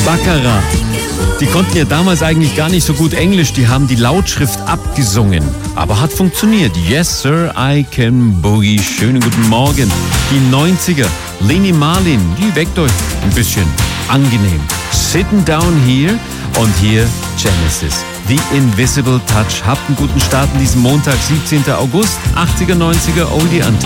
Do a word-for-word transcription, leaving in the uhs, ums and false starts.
Baccarat. Die konnten ja damals eigentlich gar nicht so gut Englisch, die haben die Lautschrift abgesungen. Aber hat funktioniert. Yes, Sir, I Can Boogie. Schönen guten Morgen. Die neunziger. Leni Marlin, die weckt euch ein bisschen angenehm. Sitting Down Here und hier Genesis. The Invisible Touch. Habt einen guten Start an diesem Montag, siebzehnten August, achtziger, neunziger, Oldie Antenne.